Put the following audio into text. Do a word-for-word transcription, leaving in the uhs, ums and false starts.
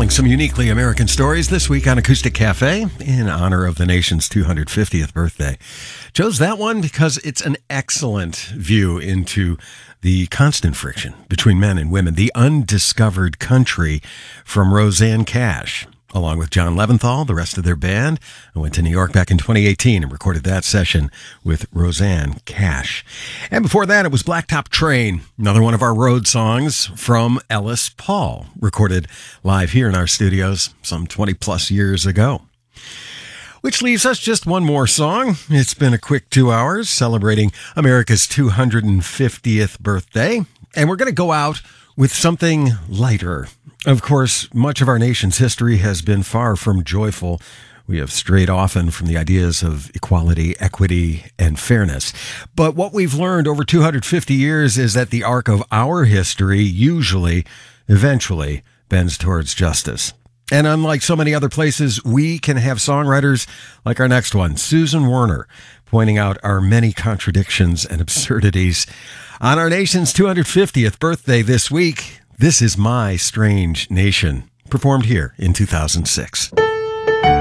telling some uniquely American stories this week on Acoustic Cafe in honor of the nation's two hundred fiftieth birthday. Chose that one because it's an excellent view into the constant friction between men and women, the undiscovered country, from Rosanne Cash. Along with John Leventhal, the rest of their band. I went to New York back in twenty eighteen and recorded that session with Rosanne Cash. And before that, it was Blacktop Train, another one of our road songs from Ellis Paul, recorded live here in our studios some twenty plus years ago. Which leaves us just one more song. It's been a quick two hours celebrating America's two hundred fiftieth birthday. And we're going to go out with something lighter. Of course, much of our nation's history has been far from joyful. We have strayed often from the ideas of equality, equity, and fairness. But what we've learned over two hundred fifty years is that the arc of our history usually, eventually, bends towards justice. And unlike so many other places, we can have songwriters like our next one, Susan Werner, pointing out our many contradictions and absurdities. On our nation's two hundred fiftieth birthday this week, this is My Strange Nation, performed here in two thousand six.